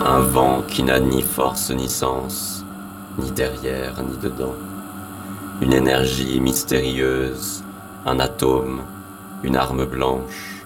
Un vent qui n'a ni force ni sens, ni derrière ni dedans. Une énergie mystérieuse, un atome, une arme blanche,